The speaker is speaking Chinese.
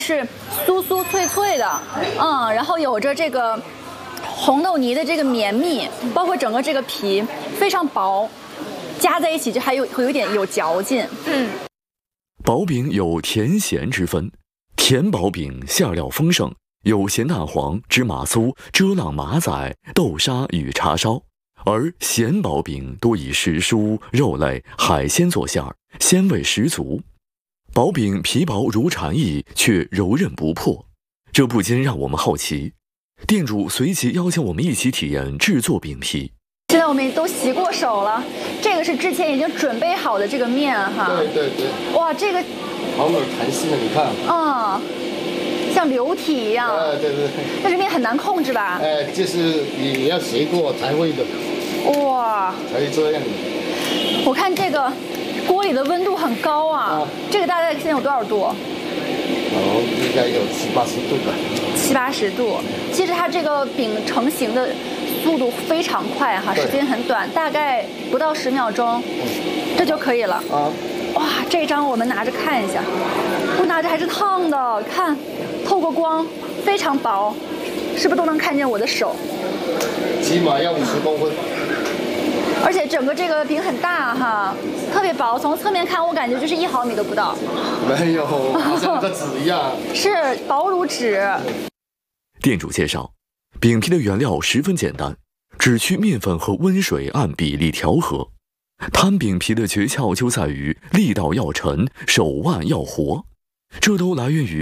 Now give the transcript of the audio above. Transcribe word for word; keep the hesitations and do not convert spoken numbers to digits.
是酥酥脆脆的，嗯，然后有着这个红豆泥的这个绵密，包括整个这个皮非常薄，夹在一起就还有会有点有嚼劲。嗯， 薄饼有甜咸之分，甜薄饼馅料丰盛，有咸蛋黄、芝麻酥、遮浪马仔、豆沙与叉烧；而咸薄饼多以时蔬、肉类、海鲜做馅儿，鲜味十足。薄饼皮薄如蝉翼，却柔韧不破，这不禁让我们好奇。店主随即邀请我们一起体验制作饼皮。 现在我们都洗过手了，这个是之前已经准备好的这个面哈。 对对对。 哇，这个好有弹性的，你看。 嗯，像流体一样。 哎，对对。 但是面很难控制吧？ 哎，就是你要学过才会的。 哇。 才会这样。 我看这个锅里的温度很高啊，啊这个大概现在有多少度？ 哦，应该有七八十度吧。 七八十度。其实它这个饼成型的速度非常快哈，时间很短，大概不到十秒钟，这就可以了。啊！哇，这张我们拿着看一下，我拿着还是烫的，看，透过光，非常薄，是不是都能看见我的手？ 起码要五十公分。 而且整个这个饼很大哈，特别薄，从侧面看我感觉就是一毫米都不到。 没有，好像个纸一样。 是薄如纸。 店主介绍，饼皮的原料十分简单，只需面粉和温水按比例调和。摊饼皮的诀窍就在于力道要沉，手腕要活，这都来源于